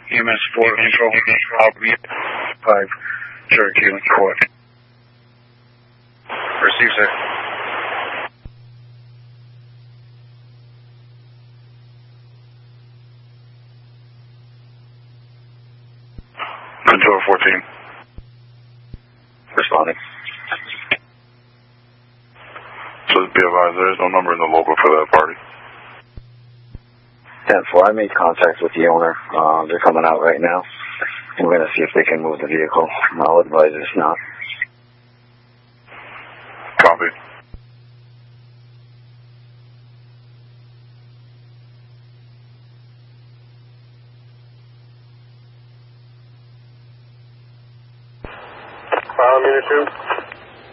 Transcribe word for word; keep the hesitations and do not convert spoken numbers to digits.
E M S four control, Albany five, Cherokee Link four. Receive, sir. Control fourteen. Responding. So be advised, there is no number in the local for that party. ten four, I made contact with the owner. Uh, they're coming out right now. I'm going to see if they can move the vehicle. I'll advise if not. Copy. File meter two.